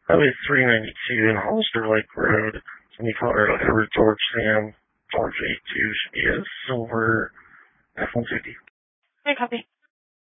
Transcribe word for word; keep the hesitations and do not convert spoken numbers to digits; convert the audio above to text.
Highway three ninety-two in Hollister Lake Road, Twenty Colorado Edward George Sam George eight two should be a silver F one fifty.